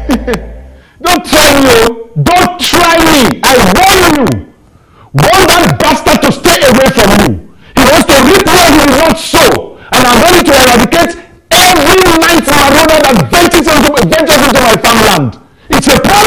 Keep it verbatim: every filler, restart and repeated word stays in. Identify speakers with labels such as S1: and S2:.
S1: Don't try me, oh. Don't try me. I warn you. Want that bastard to stay away from you. He wants to reap where he will not sow. And I'm ready to eradicate every night marauder that ventures into, ventures into my farmland. It's a problem.